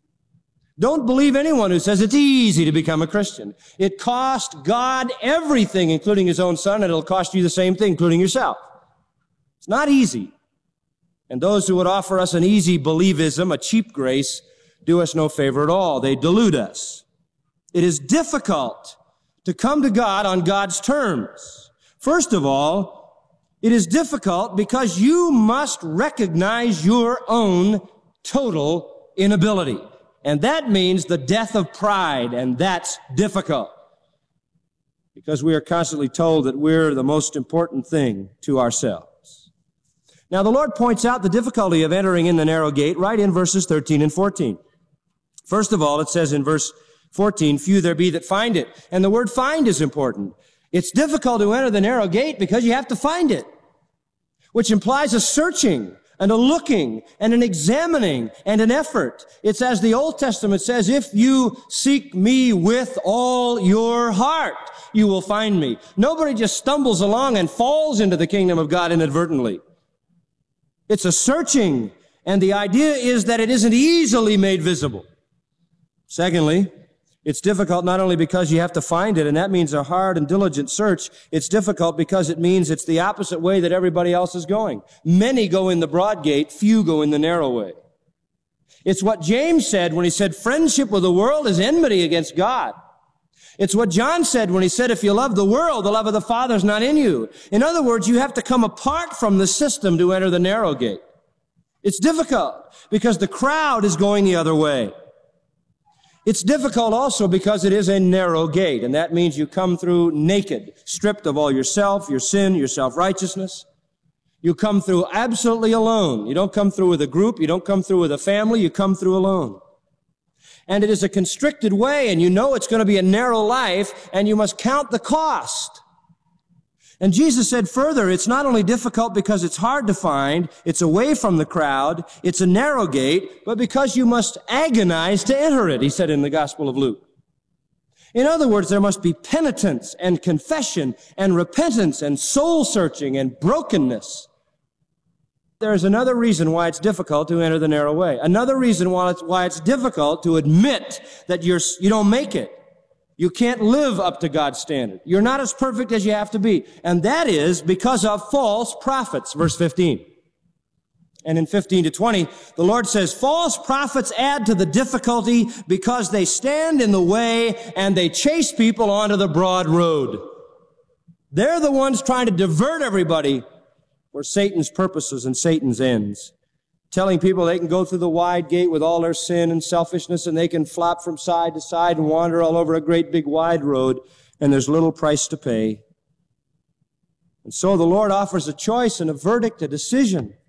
Speaker 23: Don't believe anyone who says it's easy to become a Christian. It cost God everything, including his own son, and it'll cost you the same thing, including yourself. It's not easy. And those who would offer us an easy believism, a cheap grace, do us no favor at all. They delude us. It is difficult to come to God on God's terms. First of all, it is difficult because you must recognize your own total inability. And that means the death of pride, and that's difficult. Because we are constantly told that we're the most important thing to ourselves. Now, the Lord points out the difficulty of entering in the narrow gate right in verses thirteen and fourteen. First of all, it says in verse fourteen, few there be that find it. And the word find is important. It's difficult to enter the narrow gate because you have to find it, which implies a searching and a looking and an examining and an effort. It's as the Old Testament says, if you seek me with all your heart, you will find me. Nobody just stumbles along and falls into the kingdom of God inadvertently. It's a searching, and the idea is that it isn't easily made visible. Secondly, it's difficult not only because you have to find it, and that means a hard and diligent search. It's difficult because it means it's the opposite way that everybody else is going. Many go in the broad gate, few go in the narrow way. It's what James said when he said, friendship with the world is enmity against God. It's what John said when he said, if you love the world, the love of the Father is not in you. In other words, you have to come apart from the system to enter the narrow gate. It's difficult because the crowd is going the other way. It's difficult also because it is a narrow gate, and that means you come through naked, stripped of all yourself, your sin, your self-righteousness. You come through absolutely alone. You don't come through with a group. You don't come through with a family. You come through alone. And it is a constricted way, and you know it's going to be a narrow life, and you must count the cost. And Jesus said further, it's not only difficult because it's hard to find, it's away from the crowd, it's a narrow gate, but because you must agonize to enter it, he said in the Gospel of Luke. In other words, there must be penitence and confession and repentance and soul searching and brokenness. There is another reason why it's difficult to enter the narrow way. Another reason why it's, why it's difficult to admit that you're, you don't make it. You can't live up to God's standard. You're not as perfect as you have to be. And that is because of false prophets, verse fifteen. And in fifteen to twenty, the Lord says, false prophets add to the difficulty because they stand in the way and they chase people onto the broad road. They're the ones trying to divert everybody for Satan's purposes and Satan's ends. Telling people they can go through the wide gate with all their sin and selfishness and they can flop from side to side and wander all over a great big wide road and there's little price to pay. And so the Lord offers a choice and a verdict, a decision.